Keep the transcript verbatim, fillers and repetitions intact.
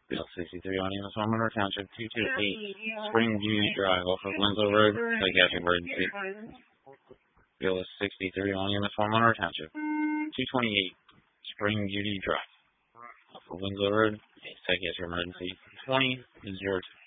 Bill sixty-three on Enos Monroe Township, two twenty-eight Spring Beauty Drive off of Winslow Road, psychiatric emergency. Bill sixty-three on Enos Monroe Township, two twenty-eight Spring Beauty Drive off of Winslow Road, psychiatric emergency. twenty is yours.